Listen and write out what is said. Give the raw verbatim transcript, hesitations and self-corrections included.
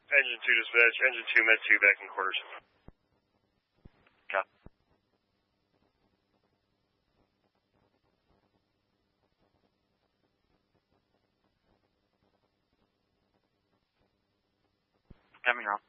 Engine two dispatch, engine two, med two, back in quarters. Copy. Coming, Ron.